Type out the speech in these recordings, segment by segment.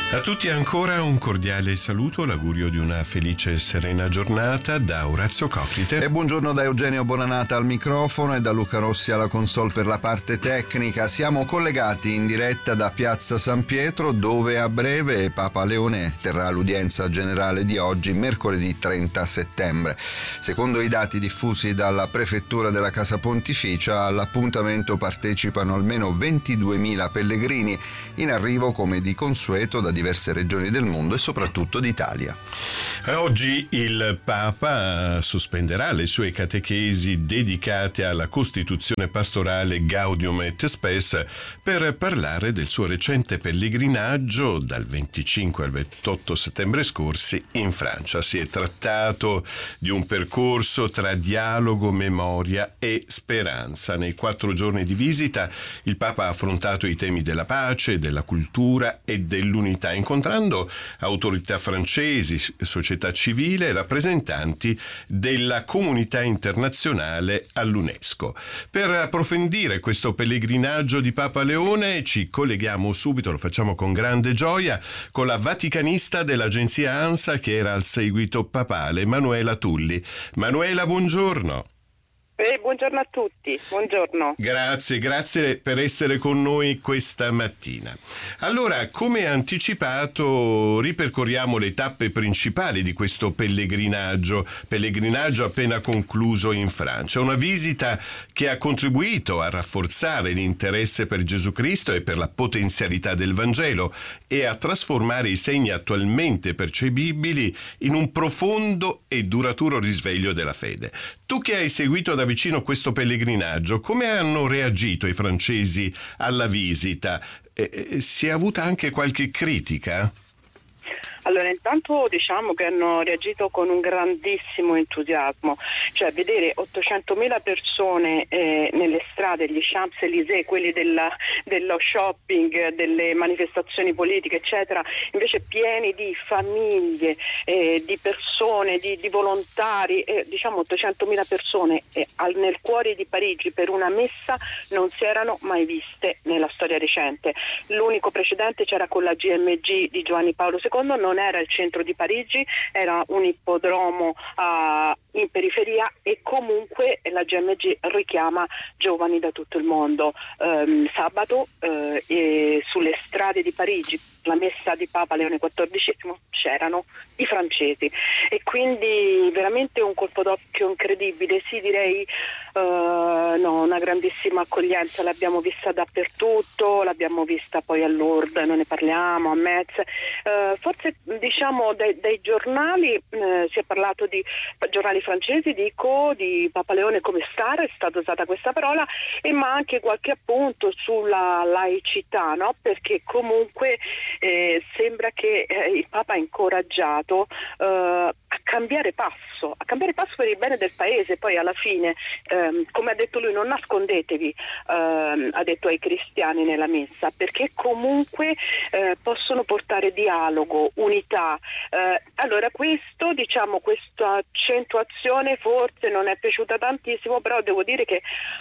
A tutti ancora un cordiale saluto, l'augurio di una felice e serena giornata da Orazio Coclite. E buongiorno da Eugenio Bonanata al microfono e da Luca Rossi alla console per la parte tecnica. Siamo collegati in diretta da Piazza San Pietro, dove a breve Papa Leone terrà l'udienza generale di oggi, mercoledì 30 settembre. Secondo i dati diffusi dalla Prefettura della Casa Pontificia, all'appuntamento partecipano almeno 22.000 pellegrini in arrivo come di consueto da diverse regioni del mondo e soprattutto d'Italia. Oggi il Papa sospenderà le sue catechesi dedicate alla Costituzione pastorale Gaudium et Spes per parlare del suo recente pellegrinaggio dal 25 al 28 settembre scorsi in Francia. Si è trattato di un percorso tra dialogo, memoria e speranza. Nei 4 giorni di visita il Papa ha affrontato i temi della pace, della cultura e dell'unità, incontrando autorità francesi, società civile e rappresentanti della comunità internazionale all'UNESCO. Per approfondire questo pellegrinaggio di Papa Leone ci colleghiamo subito, lo facciamo con grande gioia, con la vaticanista dell'agenzia ANSA che era al seguito papale, Manuela Tulli. Manuela, buongiorno. Buongiorno a tutti, buongiorno. Grazie per essere con noi questa mattina. Allora, come anticipato, ripercorriamo le tappe principali di questo pellegrinaggio appena concluso in Francia. Una visita che ha contribuito a rafforzare l'interesse per Gesù Cristo e per la potenzialità del Vangelo e a trasformare i segni attualmente percepibili in un profondo e duraturo risveglio della fede. Tu che hai seguito da vicino questo pellegrinaggio, come hanno reagito i francesi alla visita? Si è avuta anche qualche critica? Allora, intanto diciamo che hanno reagito con un grandissimo entusiasmo, cioè vedere 800.000 persone nelle strade, gli Champs-Élysées, quelli dello shopping, delle manifestazioni politiche, eccetera, invece pieni di famiglie, di persone, di volontari, diciamo 800.000 persone nel cuore di Parigi per una messa non si erano mai viste nella storia recente. L'unico precedente c'era con la GMG di Giovanni Paolo II, non era il centro di Parigi, era un ippodromo in periferia e comunque la GMG richiama giovani da tutto il mondo. Sabato sulle strade di Parigi, la messa di Papa Leone XIV, c'erano i francesi e quindi veramente un colpo d'occhio incredibile, sì, direi una grandissima accoglienza, l'abbiamo vista dappertutto, l'abbiamo vista poi a Lourdes, non ne parliamo, a Metz, forse diciamo dai giornali si è parlato di giornali francesi, dico, di Papa Leone come star, è stata usata questa parola, ma anche qualche appunto sulla laicità, no? Perché comunque sembra che il Papa ha incoraggiato a cambiare passo per il bene del paese. Poi alla fine, come ha detto lui, non nascondetevi, ha detto ai cristiani nella messa, perché comunque possono portare dialogo, unità. Allora questa accentuazione forse non è piaciuta tantissimo, però devo dire che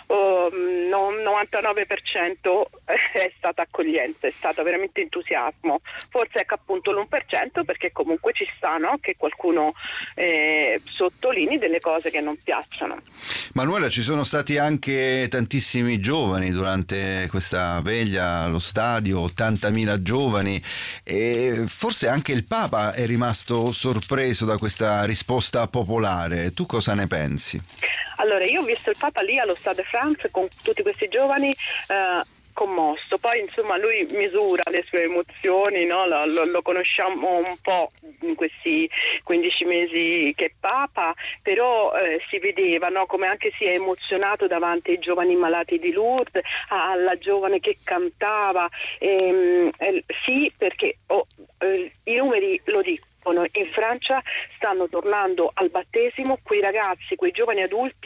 99% è stata accoglienza, è stato veramente entusiasmo. Forse ecco appunto l'1% perché comunque ci sta, no? Che qualcuno sottolinei delle cose che non piacciono. Manuela, ci sono stati anche tantissimi giovani durante questa veglia allo stadio, 80.000 giovani, e forse anche il Papa è rimasto sorpreso da questa risposta popolare. Tu cosa ne pensi? Allora, io ho visto il Papa lì allo Stade de France con tutti questi giovani commosso, poi insomma lui misura le sue emozioni, no? Lo conosciamo un po' in questi 15 mesi che è Papa, però si vedeva, no? Come anche si è emozionato davanti ai giovani malati di Lourdes, alla giovane che cantava, sì, perché i numeri lo dicono. In Francia stanno tornando al battesimo quei ragazzi, quei giovani adulti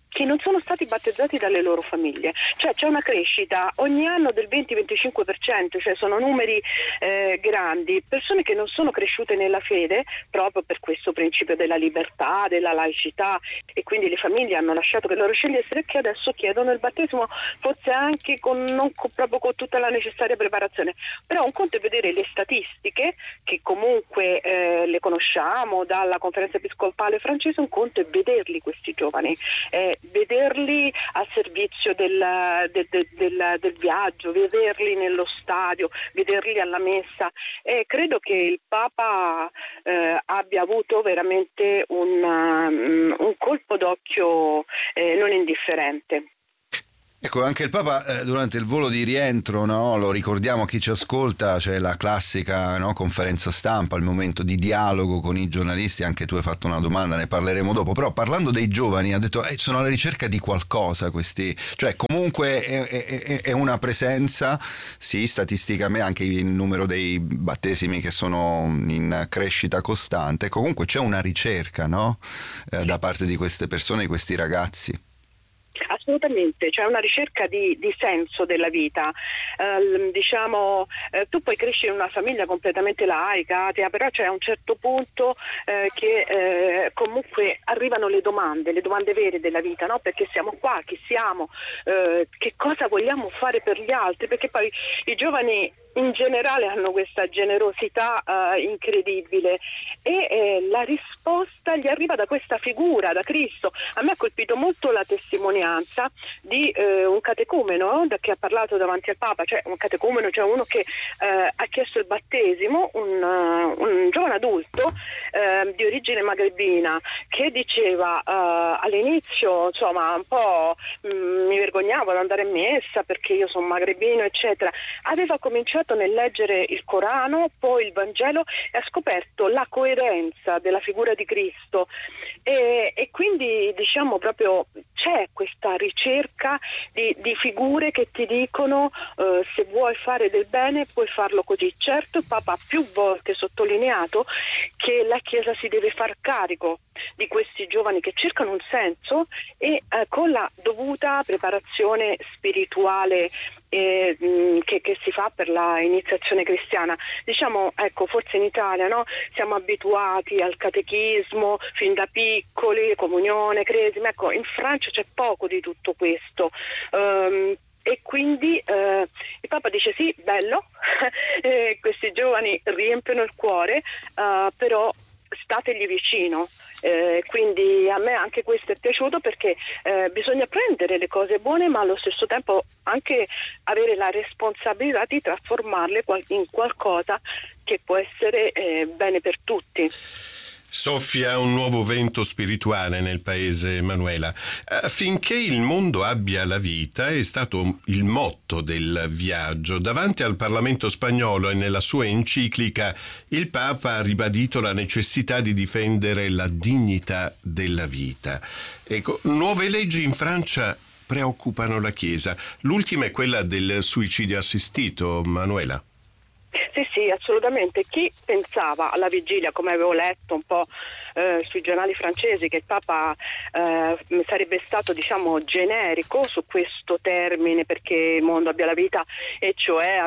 che non sono stati battezzati dalle loro famiglie, cioè c'è una crescita ogni anno del 20-25%, cioè sono numeri grandi, persone che non sono cresciute nella fede proprio per questo principio della libertà, della laicità, e quindi le famiglie hanno lasciato che loro scegliessero e che adesso chiedono il battesimo, forse anche proprio con tutta la necessaria preparazione. Però un conto è vedere le statistiche, che comunque le conosciamo dalla conferenza episcopale francese, un conto è vederli questi giovani, vederli al servizio del viaggio, vederli nello stadio, vederli alla messa. Credo che il Papa abbia avuto veramente un colpo d'occhio non indifferente. Ecco, anche il Papa durante il volo di rientro, no, lo ricordiamo a chi ci ascolta, c'è la classica, no, conferenza stampa, il momento di dialogo con i giornalisti. Anche tu hai fatto una domanda, ne parleremo dopo, però parlando dei giovani ha detto sono alla ricerca di qualcosa questi, cioè comunque è una presenza, sì, statisticamente anche il numero dei battesimi che sono in crescita costante, comunque c'è una ricerca, no, da parte di queste persone, di questi ragazzi. Assolutamente, c'è una ricerca di senso della vita. Tu puoi crescere in una famiglia completamente laica, atea, però c'è a un certo punto che comunque arrivano le domande vere della vita, no? Perché siamo qua, chi siamo, che cosa vogliamo fare per gli altri, perché poi i giovani in generale hanno questa generosità incredibile e la risposta gli arriva da questa figura, da Cristo. A me ha colpito molto la testimonianza di un catecumeno che ha parlato davanti al Papa, cioè un catecumeno, cioè uno che ha chiesto il battesimo, un giovane adulto di origine magrebina, che diceva all'inizio, insomma, un po' mi vergognavo ad andare in messa perché io sono magrebino, eccetera. Aveva cominciato nel leggere il Corano, poi il Vangelo, e ha scoperto la coerenza della figura di Cristo e quindi diciamo proprio c'è questa ricerca di figure che ti dicono se vuoi fare del bene puoi farlo così. Certo, il Papa ha più volte sottolineato che la Chiesa si deve far carico di questi giovani che cercano un senso e con la dovuta preparazione spirituale che si fa per la iniziazione cristiana. Diciamo, ecco, forse in Italia, no, siamo abituati al catechismo fin da piccoli, comunione, cresima. Ecco, in Francia c'è poco di tutto questo. E quindi il Papa dice sì, bello, questi giovani riempiono il cuore, però stategli vicino. Quindi a me anche questo è piaciuto perché bisogna prendere le cose buone ma allo stesso tempo anche avere la responsabilità di trasformarle in qualcosa che può essere bene per tutti. Soffia un nuovo vento spirituale nel paese, Manuela. Affinché il mondo abbia la vita è stato il motto del viaggio. Davanti al Parlamento spagnolo e nella sua enciclica il Papa ha ribadito la necessità di difendere la dignità della vita. Ecco, nuove leggi in Francia preoccupano la Chiesa. L'ultima è quella del suicidio assistito, Manuela. Sì, assolutamente. Chi pensava alla vigilia, come avevo letto un po' sui giornali francesi, che il Papa sarebbe stato, diciamo, generico su questo termine perché il mondo abbia la vita, e cioè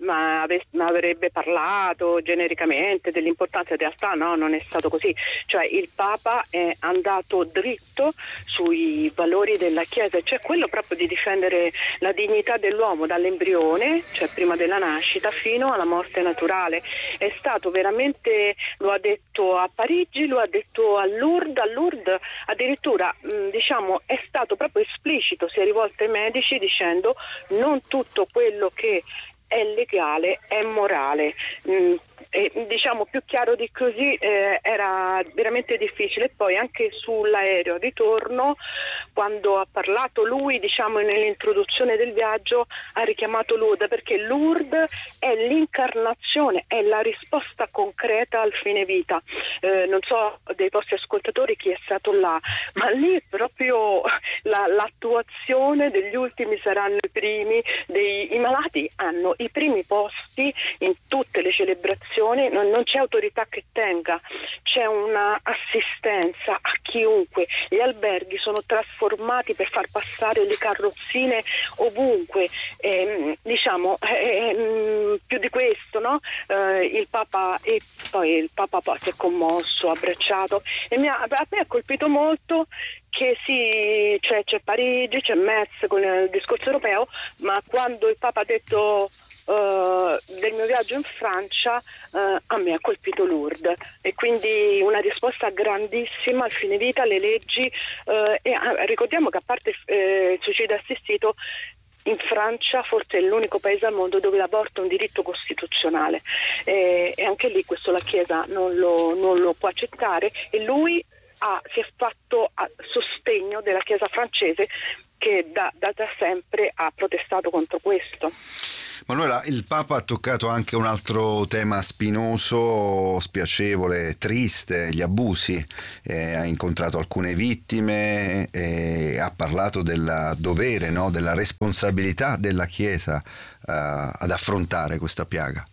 avrebbe parlato genericamente dell'importanza, in realtà no, non è stato così. Cioè il Papa è andato dritto sui valori della Chiesa, cioè quello proprio di difendere la dignità dell'uomo dall'embrione, cioè prima della nascita, fino alla morte naturale. È stato veramente, lo ha detto a Parigi, lo ha detto a Lourdes addirittura diciamo è stato proprio esplicito, si è rivolto ai medici dicendo non tutto quello che è legale è morale. E, diciamo, più chiaro di così era veramente difficile. E poi anche sull'aereo ritorno, quando ha parlato lui, diciamo nell'introduzione del viaggio, ha richiamato Lourdes, perché Lourdes è l'incarnazione, è la risposta concreta al fine vita. Non so dei vostri ascoltatori chi è stato là, ma lì proprio l'attuazione degli ultimi saranno i primi, i malati hanno i primi posti in tutte le celebrazioni non c'è autorità che tenga, c'è una assistenza a chiunque, gli alberghi sono trasformati per far passare le carrozzine ovunque, più di questo, no? Il Papa poi si è commosso, abbracciato, e a me ha colpito molto che sì, c'è Parigi, c'è Metz con il discorso europeo, ma quando il Papa ha detto del mio viaggio in Francia, a me ha colpito Lourdes, e quindi una risposta grandissima al fine vita, alle leggi, e ricordiamo che a parte il suicidio assistito, in Francia forse è l'unico paese al mondo dove l'aborto è un diritto costituzionale, e anche lì questo la Chiesa non lo può accettare, e lui si è fatto a sostegno della Chiesa francese, che da sempre ha protestato contro questo. Manuela, il Papa ha toccato anche un altro tema spinoso, spiacevole, triste, gli abusi. Ha incontrato alcune vittime e ha parlato del dovere, no? Della responsabilità della Chiesa ad affrontare questa piaga.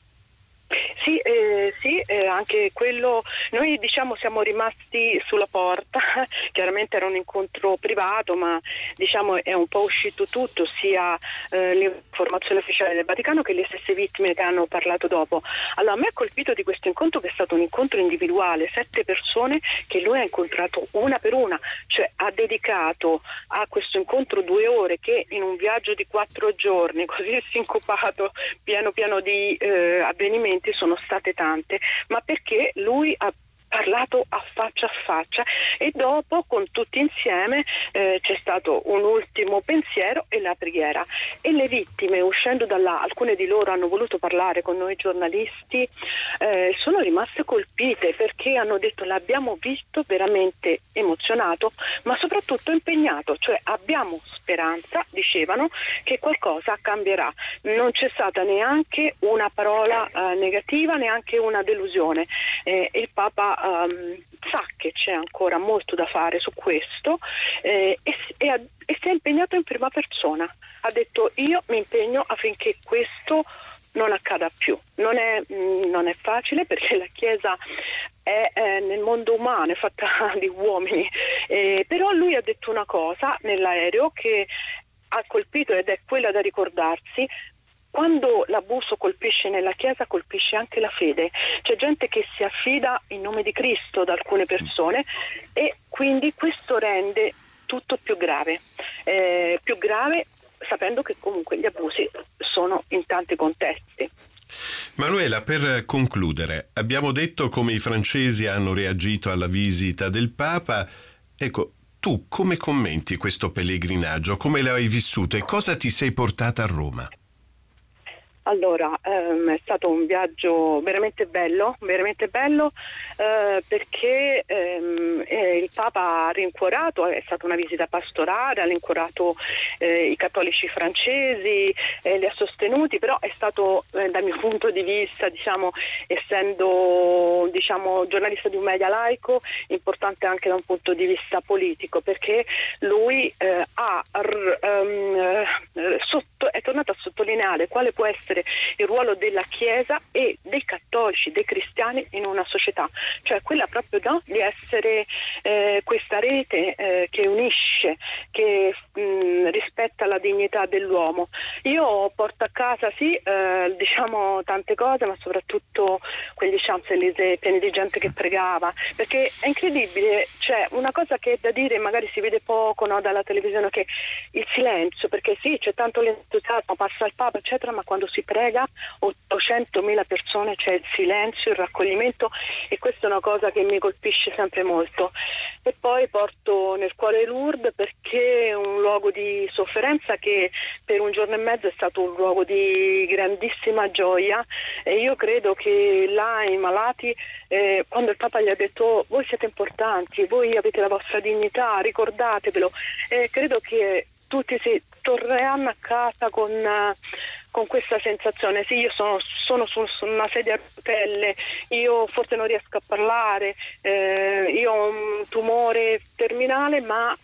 Sì, anche quello, noi siamo rimasti sulla porta, chiaramente era un incontro privato, ma è un po' uscito tutto, sia l'informazione ufficiale del Vaticano che le stesse vittime che hanno parlato dopo. Allora, a me ha colpito di questo incontro che è stato un incontro individuale, 7 persone che lui ha incontrato una per una, cioè ha dedicato a questo incontro 2 ore, che in un viaggio di 4 giorni, così sincopato, pieno di avvenimenti, sono state tante, ma perché lui ha parlato a faccia, e dopo con tutti insieme c'è stato un ultimo pensiero e la preghiera, e le vittime, uscendo da là, alcune di loro hanno voluto parlare con noi giornalisti, sono rimaste colpite, perché hanno detto: l'abbiamo visto veramente emozionato, ma soprattutto impegnato, cioè abbiamo speranza, dicevano, che qualcosa cambierà. Non c'è stata neanche una parola negativa, neanche una delusione. Il Papa sa che c'è ancora molto da fare su questo, e si è impegnato in prima persona. Ha detto: io mi impegno affinché questo non accada più. Non è facile, perché la Chiesa è nel mondo umano, è fatta di uomini, però lui ha detto una cosa nell'aereo che ha colpito, ed è quella da ricordarsi: quando l'abuso colpisce nella Chiesa, colpisce anche la fede. C'è gente che si affida in nome di Cristo da alcune persone, e quindi questo rende tutto più grave, sapendo che comunque gli abusi sono in tanti contesti. Manuela, per concludere, abbiamo detto come i francesi hanno reagito alla visita del Papa. Ecco, tu come commenti questo pellegrinaggio? Come l'hai vissuto e cosa ti sei portata a Roma? Allora, è stato un viaggio veramente bello, perché il Papa ha rincuorato, è stata una visita pastorale, ha rincuorato i cattolici francesi, li ha sostenuti, però è stato, dal mio punto di vista, essendo giornalista di un media laico, importante anche da un punto di vista politico, perché lui è tornato a sottolineare quale può essere il ruolo della Chiesa e dei cattolici, dei cristiani in una società, cioè quella proprio di essere questa rete che unisce, che rispetta la dignità dell'uomo. Io porto a casa tante cose, ma soprattutto quegli Champs-Élysées pieni di gente che pregava, perché è incredibile, c'è una cosa che è da dire, magari si vede poco, no, dalla televisione, che il silenzio, perché sì, c'è tanto l'entusiasmo, passa il Papa eccetera, ma quando si prega 800.000 persone, c'è il silenzio, il raccoglimento, e questa è una cosa che mi colpisce sempre molto. E poi porto nel cuore Lourdes, perché è un luogo di sofferenza che per 1 giorno e mezzo è stato un luogo di grandissima gioia, e io credo che là i malati, quando il Papa gli ha detto: voi siete importanti, voi avete la vostra dignità, ricordatevelo, credo che tutti si torneranno a casa con questa sensazione: sì, io sono su una sedia a rotelle, io forse non riesco a parlare, io ho un tumore terminale, ma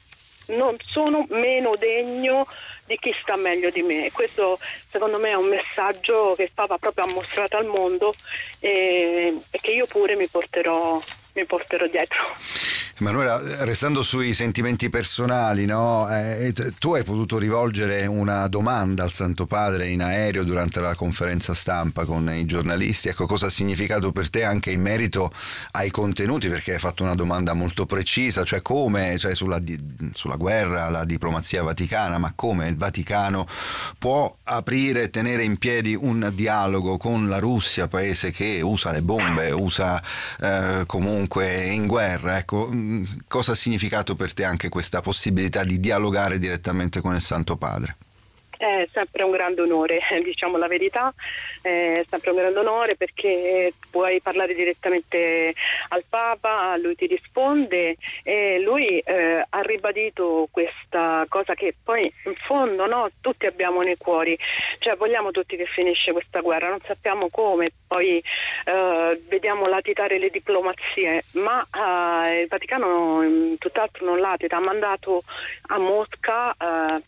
non sono meno degno di chi sta meglio di me. Questo secondo me è un messaggio che il Papa proprio ha mostrato al mondo e che io pure mi porterò dietro. Emanuela, restando sui sentimenti personali, no? Tu hai potuto rivolgere una domanda al Santo Padre in aereo durante la conferenza stampa con i giornalisti. Ecco, cosa ha significato per te anche in merito ai contenuti, perché hai fatto una domanda molto precisa, cioè come, cioè sulla guerra, la diplomazia vaticana, ma come il Vaticano può aprire e tenere in piedi un dialogo con la Russia, paese che usa le bombe, usa comunque in guerra. Ecco, cosa ha significato per te anche questa possibilità di dialogare direttamente con il Santo Padre? È sempre un grande onore, diciamo la verità, è sempre un grande onore perché puoi parlare direttamente al Papa, lui ti risponde e lui ha ribadito questa cosa che poi in fondo, no, tutti abbiamo nei cuori, cioè vogliamo tutti che finisce questa guerra, non sappiamo come, poi vediamo latitare le diplomazie, ma il Vaticano tutt'altro non latita, ha mandato a Mosca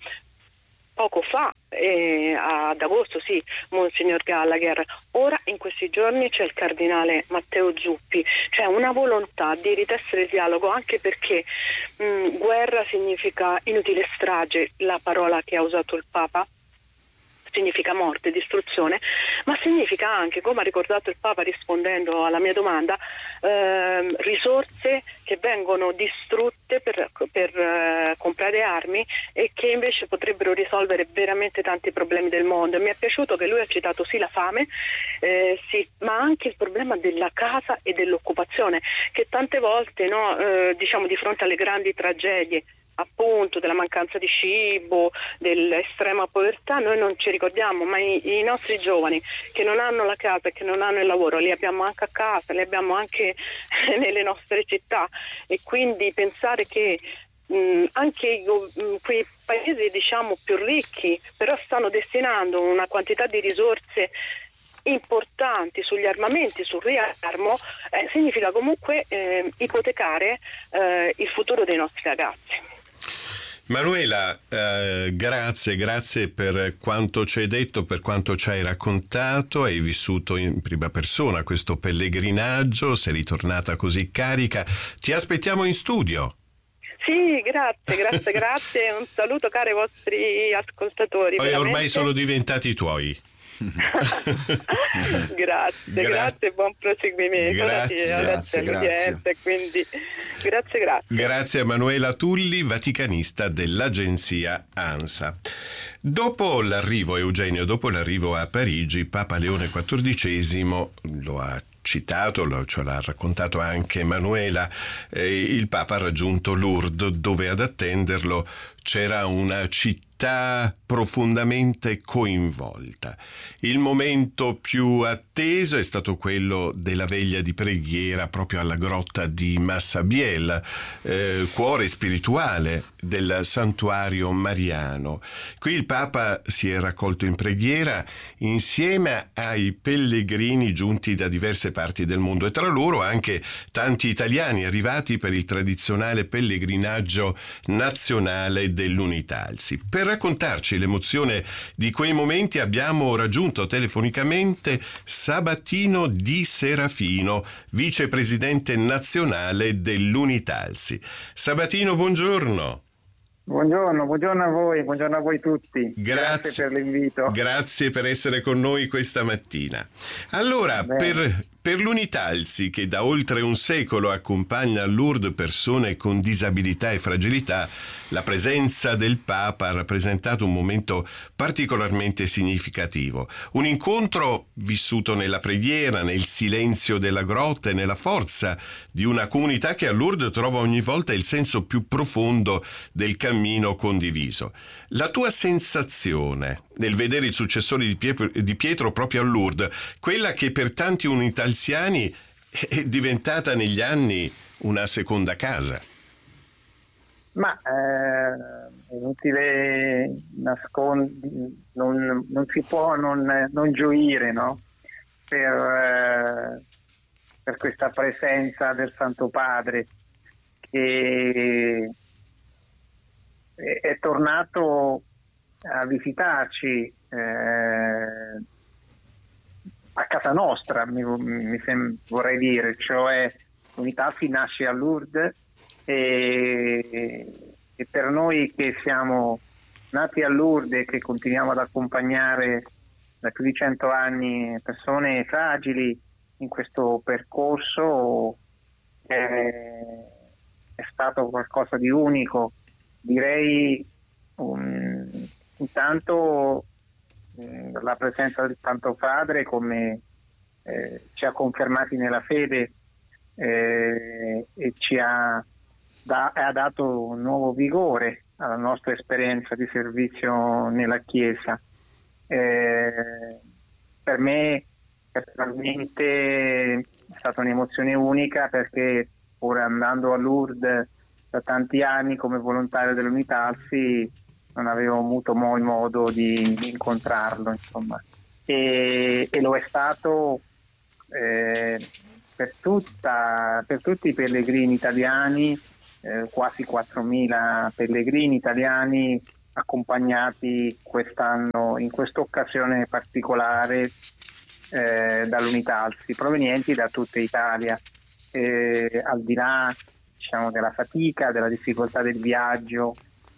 poco fa, ad agosto, sì, Monsignor Gallagher. Ora in questi giorni c'è il cardinale Matteo Zuppi, c'è una volontà di ritessere il dialogo, anche perché guerra significa inutile strage, la parola che ha usato il Papa, significa morte, distruzione, ma significa anche, come ha ricordato il Papa rispondendo alla mia domanda, risorse che vengono distrutte per comprare armi e che invece potrebbero risolvere veramente tanti problemi del mondo. E mi è piaciuto che lui ha citato sì la fame, sì, ma anche il problema della casa e dell'occupazione, che tante volte, no, diciamo di fronte alle grandi tragedie appunto della mancanza di cibo, dell'estrema povertà, noi non ci ricordiamo, ma i nostri giovani che non hanno la casa e che non hanno il lavoro, li abbiamo anche a casa, li abbiamo anche nelle nostre città, e quindi pensare che anche quei paesi diciamo più ricchi però stanno destinando una quantità di risorse importanti sugli armamenti, sul riarmo, significa comunque ipotecare il futuro dei nostri ragazzi. Manuela, grazie per quanto ci hai detto, per quanto ci hai raccontato. Hai vissuto in prima persona questo pellegrinaggio, sei ritornata così carica. Ti aspettiamo in studio. Sì, grazie. Un saluto cari ai vostri ascoltatori. Ormai sono diventati tuoi. Grazie, buon proseguimento. Grazie. Quindi grazie. Grazie a Manuela Tulli, vaticanista dell'agenzia ANSA. Dopo l'arrivo a Parigi, Papa Leone XIV lo ha citato, ce l'ha raccontato anche Manuela, il Papa ha raggiunto Lourdes, dove ad attenderlo c'era una città profondamente coinvolta. Il momento più atteso è stato quello della veglia di preghiera proprio alla grotta di Massabielle, cuore spirituale del santuario mariano. Qui il Papa si è raccolto in preghiera insieme ai pellegrini giunti da diverse parti del mondo e tra loro anche tanti italiani arrivati per il tradizionale pellegrinaggio nazionale dell'Unitalsi. Per raccontarci l'emozione di quei momenti abbiamo raggiunto telefonicamente Sabatino Di Serafino, vicepresidente nazionale dell'Unitalsi. Sabatino, buongiorno. Buongiorno a voi tutti. Grazie per l'invito. Grazie per essere con noi questa mattina. Allora, per l'Unitalsi, che da oltre un secolo accompagna a Lourdes persone con disabilità e fragilità, la presenza del Papa ha rappresentato un momento particolarmente significativo. Un incontro vissuto nella preghiera, nel silenzio della grotta e nella forza di una comunità che a Lourdes trova ogni volta il senso più profondo del cammino condiviso. La tua sensazione nel vedere il successore di Pietro proprio a Lourdes, quella che per tanti unitalsiani è diventata negli anni una seconda casa. Ma è inutile non si può non gioire, no? Per questa presenza del Santo Padre che è tornato a visitarci a casa nostra, vorrei dire, cioè l'Unitalsi nasce a Lourdes e per noi che siamo nati a Lourdes e che continuiamo ad accompagnare da più di 100 anni persone fragili in questo percorso è stato qualcosa di unico. Direi intanto la presenza del Santo Padre come ci ha confermati nella fede e ci ha dato un nuovo vigore alla nostra esperienza di servizio nella Chiesa. Per me personalmente è stata un'emozione unica, perché pur andando a Lourdes da tanti anni come volontario dell'Unitalsi non avevo avuto mai modo di incontrarlo, insomma, e lo è stato per tutti i pellegrini italiani, quasi 4.000 pellegrini italiani accompagnati quest'anno, in questa occasione particolare, dall'Unitalsi, provenienti da tutta Italia, al di là, diciamo, della fatica, della difficoltà del viaggio.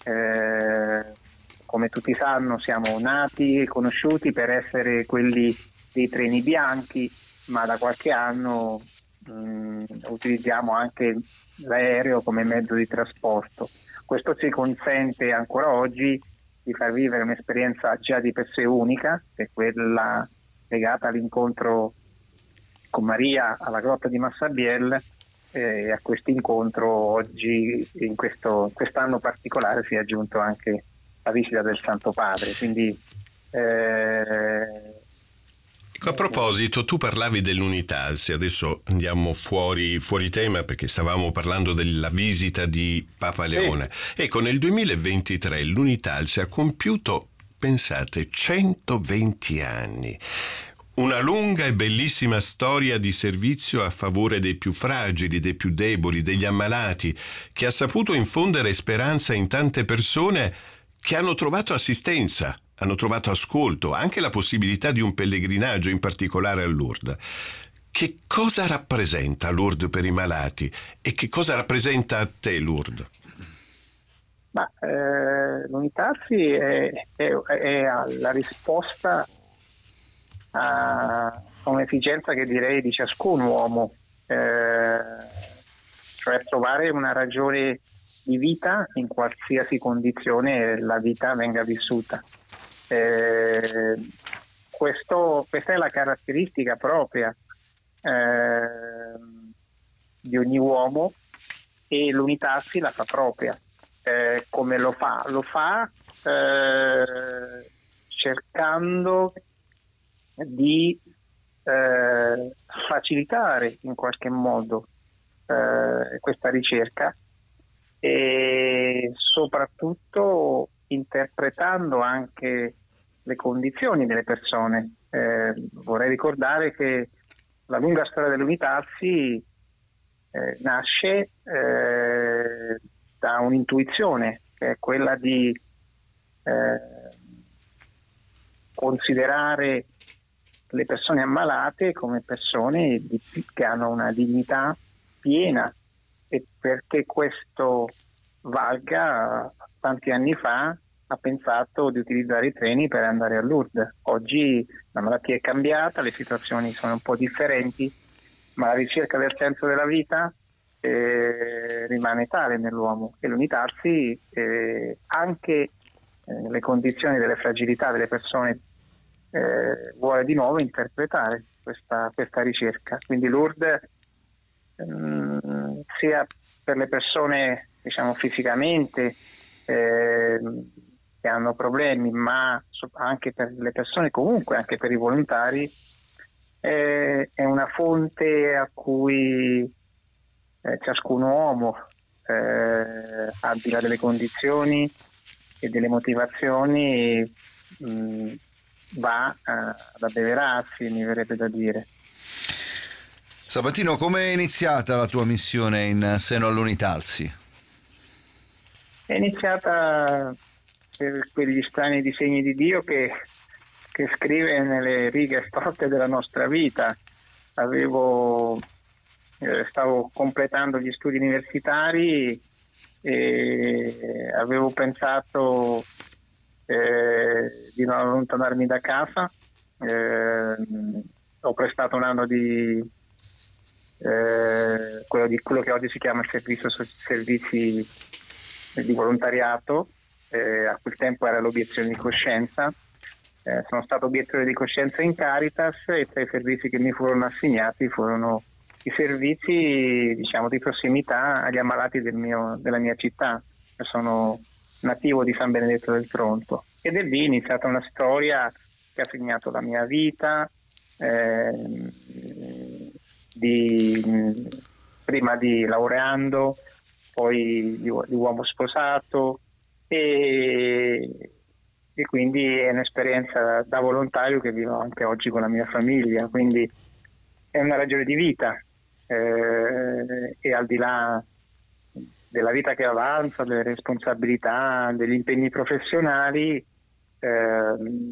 Come tutti sanno, siamo nati e conosciuti per essere quelli dei treni bianchi, ma da qualche anno utilizziamo anche l'aereo come mezzo di trasporto. Questo ci consente ancora oggi di far vivere un'esperienza già di per sé unica, che è quella legata all'incontro con Maria alla grotta di Massabielle, e a questo incontro oggi, in quest'anno particolare, si è aggiunto anche la visita del Santo Padre. Quindi a proposito, tu parlavi dell'Unitalsi, adesso andiamo fuori tema perché stavamo parlando della visita di Papa Leone. Sì. Ecco, nel 2023 l'Unitalsi ha compiuto, pensate, 120 anni. Una lunga e bellissima storia di servizio a favore dei più fragili, dei più deboli, degli ammalati, che ha saputo infondere speranza in tante persone che hanno trovato assistenza, hanno trovato ascolto, anche la possibilità di un pellegrinaggio, in particolare a Lourdes. Che cosa rappresenta Lourdes per i malati e che cosa rappresenta a te Lourdes? L'Unitalsi è la risposta a un'esigenza che direi di ciascun uomo, cioè trovare una ragione di vita in qualsiasi condizione la vita venga vissuta. Questa è la caratteristica propria di ogni uomo, e l'Unitalsi la fa propria. Come lo fa? Lo fa cercando di facilitare in qualche modo questa ricerca, e soprattutto interpretando anche le condizioni delle persone. Vorrei ricordare che la lunga storia dell'Unitalsi nasce da un'intuizione, che è quella di considerare le persone ammalate come persone che hanno una dignità piena, e perché questo valga, tanti anni fa ha pensato di utilizzare i treni per andare a Lourdes. Oggi la malattia è cambiata, le situazioni sono un po' differenti, ma la ricerca del senso della vita rimane tale nell'uomo, e l'Unitalsi anche nelle condizioni delle fragilità delle persone vuole di nuovo interpretare questa ricerca. Quindi Lourdes, sia per le persone, diciamo, fisicamente che hanno problemi, ma anche per le persone, comunque anche per i volontari, è una fonte a cui ciascun uomo, al di là delle condizioni e delle motivazioni, va ad abbeverarsi, mi verrebbe da dire. Sabatino, come è iniziata la tua missione in seno all'Unitalsi? È iniziata per quegli strani disegni di Dio che scrive nelle righe storte della nostra vita. Stavo completando gli studi universitari e avevo pensato di non allontanarmi da casa. Ho prestato un anno di quello che oggi si chiama servizi di volontariato. A quel tempo era l'obiezione di coscienza. Sono stato obiettore di coscienza in Caritas e tra i servizi che mi furono assegnati furono i servizi, diciamo, di prossimità agli ammalati della mia città. Io sono nativo di San Benedetto del Tronto ed è lì iniziata una storia che ha segnato la mia vita, prima di laureando, poi di uomo sposato e quindi è un'esperienza da volontario che vivo anche oggi con la mia famiglia, quindi è una ragione di vita e al di là della vita che avanza, delle responsabilità, degli impegni professionali,